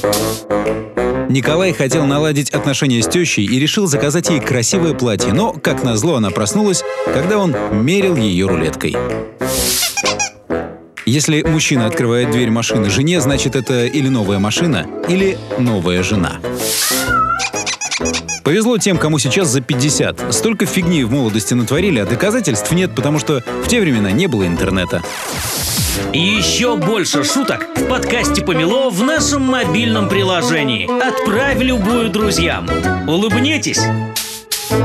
Николай хотел наладить отношения с тещей и решил заказать ей красивое платье, но, как назло, она проснулась, когда он мерил ее рулеткой. Если мужчина открывает дверь машины жене, значит, это или новая машина, или новая жена. Повезло тем, кому сейчас за 50. Столько фигни в молодости натворили, а доказательств нет, потому что в те времена не было интернета. И еще больше шуток в подкасте «Помело» в нашем мобильном приложении. Отправь любую друзьям. Улыбнитесь!